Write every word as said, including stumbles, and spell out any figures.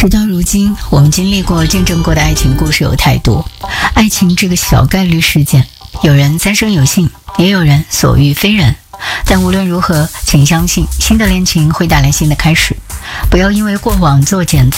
事到如今，我们经历过、见证过的爱情故事有太多。爱情这个小概率事件，有人三生有幸，也有人所遇非人。但无论如何，请相信新的恋情会带来新的开始。不要因为过往作茧自